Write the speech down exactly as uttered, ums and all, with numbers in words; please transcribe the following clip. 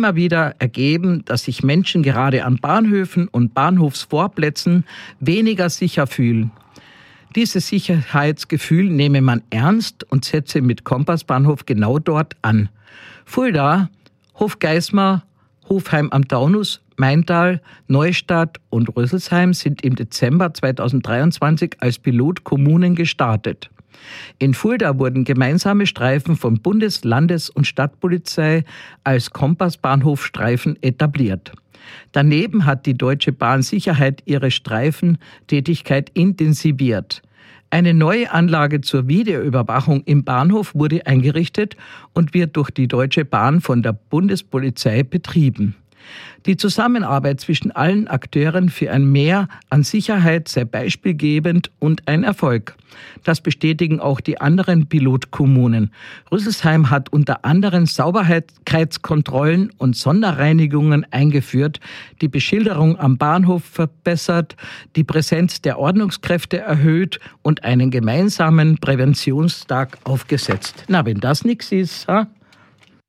immer wieder ergeben, dass sich Menschen gerade an Bahnhöfen und Bahnhofsvorplätzen weniger sicher fühlen. Dieses Sicherheitsgefühl nehme man ernst und setze mit Kompassbahnhof genau dort an. Fulda, Hofgeismar, Hofheim am Taunus, Maintal, Neustadt und Rüsselsheim sind im Dezember zweitausenddreiundzwanzig als Pilotkommunen gestartet. In Fulda wurden gemeinsame Streifen von Bundes-, Landes- und Stadtpolizei als Kompassbahnhofstreifen etabliert. Daneben hat die Deutsche Bahn Sicherheit ihre Streifentätigkeit intensiviert. Eine neue Anlage zur Videoüberwachung im Bahnhof wurde eingerichtet und wird durch die Deutsche Bahn von der Bundespolizei betrieben. Die Zusammenarbeit zwischen allen Akteuren für ein Mehr an Sicherheit sei beispielgebend und ein Erfolg. Das bestätigen auch die anderen Pilotkommunen. Rüsselsheim hat unter anderem Sauberkeitskontrollen und Sonderreinigungen eingeführt, die Beschilderung am Bahnhof verbessert, die Präsenz der Ordnungskräfte erhöht und einen gemeinsamen Präventionstag aufgesetzt. Na, wenn das nichts ist, ha?